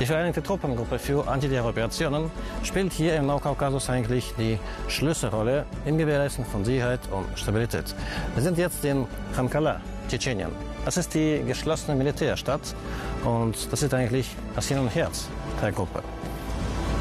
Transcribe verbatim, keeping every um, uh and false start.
Die Vereinigte Truppengruppe für Antiterroroperationen spielt hier im Nordkaukasus eigentlich die Schlüsselrolle im Gewährleisten von Sicherheit und Stabilität. Wir sind jetzt in Khankala, Tschetschenien. Das ist die geschlossene Militärstadt und das ist eigentlich das Hin und Herz der Gruppe.